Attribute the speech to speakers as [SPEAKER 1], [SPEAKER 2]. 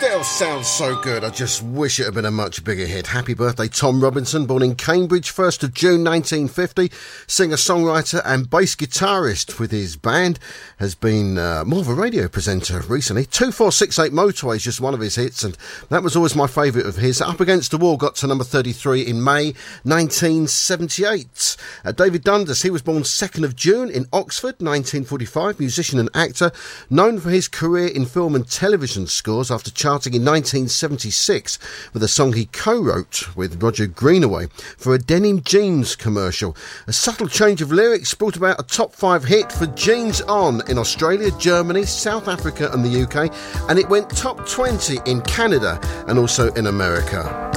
[SPEAKER 1] Still sounds so good. I just wish it had been a much bigger hit. Happy birthday, Tom Robinson, born in Cambridge, 1st of June 1950. Singer-songwriter and bass guitarist with his band. Has been more of a radio presenter recently. 2468 Motorway is just one of his hits, and that was always my favourite of his. Up Against the Wall got to number 33 in May 1978. David Dundas, he was born 2nd of June in Oxford, 1945. Musician and actor, known for his career in film and television scores after charting in 1976 with a song he co-wrote with Roger Greenaway for a denim jeans commercial. A subtle change of lyrics brought about a top 5 hit for Jeans On in Australia, Germany, South Africa and the UK, and it went top 20 in Canada and also in America.